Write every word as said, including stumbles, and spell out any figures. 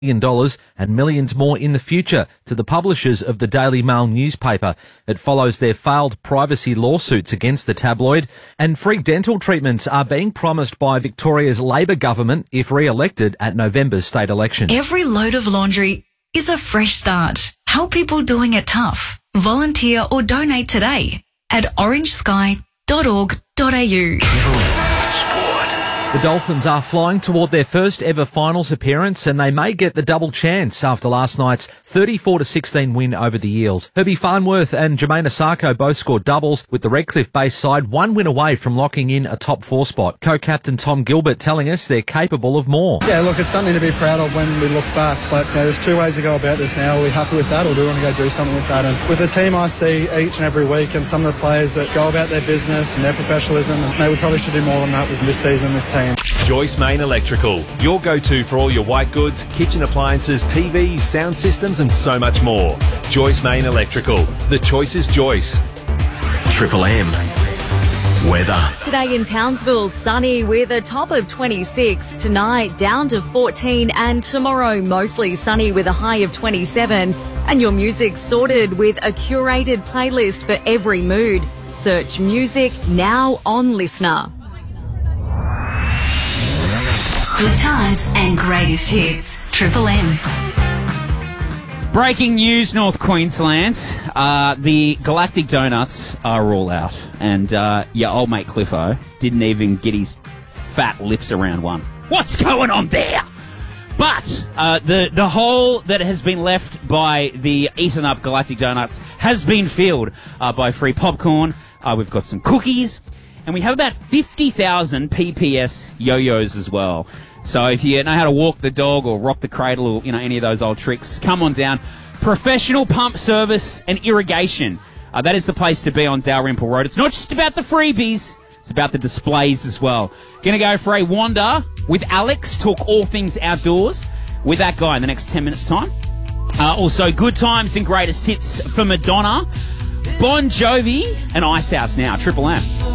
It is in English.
million dollars and millions more in the future to the publishers of the Daily Mail newspaper. It follows their failed privacy lawsuits against the tabloid, and free dental treatments are being promised by Victoria's Labor government if re-elected at November's state election. Every load of laundry is a fresh start. Help people doing it tough. Volunteer or donate today at orange sky dot org dot a u. The Dolphins are flying toward their first ever finals appearance, and they may get the double chance after last night's thirty-four to sixteen win over the Eels. Herbie Farnworth and Jermaine Asako both scored doubles, with the Redcliffe-based side one win away from locking in a top four spot. Co-captain Tom Gilbert telling us they're capable of more. Yeah, look, it's something to be proud of when we look back, but you know, there's two ways to go about this now. Are we happy with that, or do we want to go do something with that? And with the team I see each and every week, and some of the players that go about their business and their professionalism, and maybe we probably should do more than that with this season, this team. Joyce Main Electrical, your go-to for all your white goods, kitchen appliances, T Vs, sound systems and so much more. Joyce Main Electrical. The choice is Joyce. Triple M. Weather. Today in Townsville, sunny with a top of twenty-six. Tonight, down to fourteen. And tomorrow, mostly sunny with a high of twenty-seven. And your music sorted with a curated playlist for every mood. Search music now on Listener. Good times and greatest hits. Triple M. Breaking news, North Queensland. Uh, the Galactic Donuts are all out. And uh, your old mate Cliffo didn't even get his fat lips around one. What's going on there? But uh, the, the hole that has been left by the eaten up Galactic Donuts has been filled uh, by free popcorn. Uh, we've got some cookies. And we have about fifty thousand P P S yo-yos as well. So if you know how to walk the dog or rock the cradle or, you know, any of those old tricks, come on down. Professional pump service and irrigation. Uh, that is the place to be on Dalrymple Road. It's not just about the freebies. It's about the displays as well. Going to go for a wander with Alex, talk all things outdoors with that guy in the next ten minutes' time. Uh, also, good times and greatest hits for Madonna, Bon Jovi and Icehouse now. Triple M.